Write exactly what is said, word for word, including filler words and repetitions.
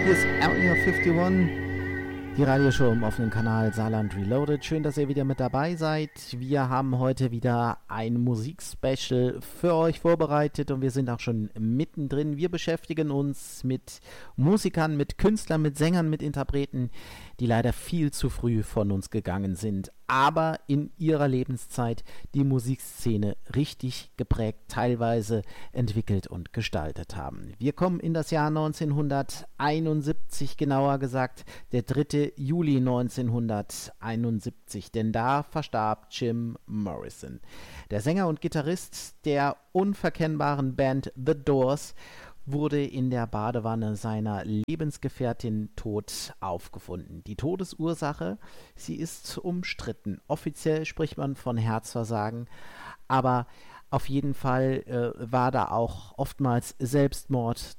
Hier ist Area einundfünfzig, die Radioshow im offenen Kanal Saarland Reloaded. Schön, dass ihr wieder mit dabei seid. Wir haben heute wieder ein Musikspecial für euch vorbereitet und wir sind auch schon mittendrin. Wir beschäftigen uns mit Musikern, mit Künstlern, mit Sängern, mit Interpreten, die leider viel zu früh von uns gegangen sind, aber in ihrer Lebenszeit die Musikszene richtig geprägt, teilweise entwickelt und gestaltet haben. Wir kommen in das Jahr neunzehnhunderteinundsiebzig, genauer gesagt der dritte Juli neunzehnhunderteinundsiebzig, denn da verstarb Jim Morrison, der Sänger und Gitarrist der unverkennbaren Band The Doors, wurde in der Badewanne seiner Lebensgefährtin tot aufgefunden. Die Todesursache, sie ist umstritten. Offiziell spricht man von Herzversagen, aber auf jeden Fall äh, war da auch oftmals Selbstmord